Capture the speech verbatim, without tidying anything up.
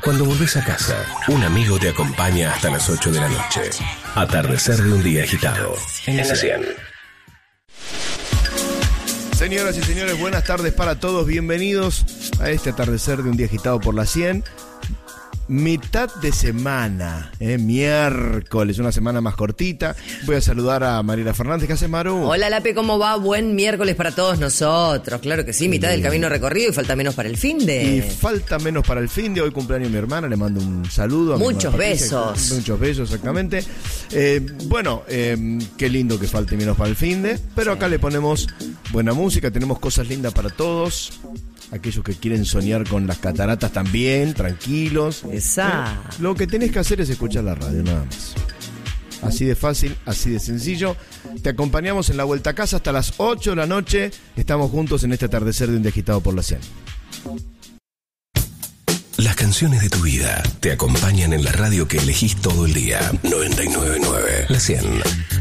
Cuando volvés a casa, un amigo te acompaña hasta las ocho de la noche. Atardecer de un día agitado. En la cien. Señoras y señores, buenas tardes para todos. Bienvenidos a este atardecer de un día agitado por la cien. Mitad de semana, eh, miércoles, una semana más cortita. Voy a saludar a Mariela Fernández. ¿Qué haces, Maru? Hola, Lape, ¿cómo va? Buen miércoles para todos nosotros. Claro que sí, mitad del camino recorrido y falta menos para el fin de... Y falta menos para el fin de hoy, cumpleaños mi hermana. Le mando un saludo. A Muchos mi besos. Muchos besos, exactamente. Eh, bueno, eh, qué lindo que falte menos para el fin de. Pero sí, acá le ponemos buena música, tenemos cosas lindas para todos. Aquellos que quieren soñar con las cataratas también, tranquilos. Esa. Eh, lo que tenés que hacer es escuchar la radio, nada más. Así de fácil, así de sencillo. Te acompañamos en la vuelta a casa hasta las ocho de la noche. Estamos juntos en este atardecer de un día agitado por la cien. Las canciones de tu vida te acompañan en la radio que elegís todo el día. noventa y nueve punto nueve La cien.